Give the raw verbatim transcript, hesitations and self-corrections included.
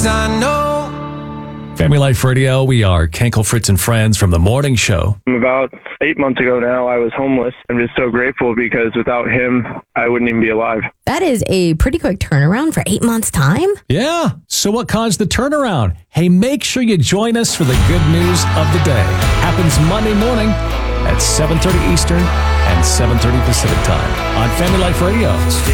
I know. Family Life Radio, we are Kenkel, Fritz, and Friends from the morning show. About eight months ago now, I was homeless. I'm just so grateful because without him, I wouldn't even be alive. That is a pretty quick turnaround for eight months' time. Yeah. So what caused the turnaround? Hey, make sure you join us for the good news of the day. Happens Monday morning at seven thirty Eastern and seven thirty Pacific time on Family Life Radio.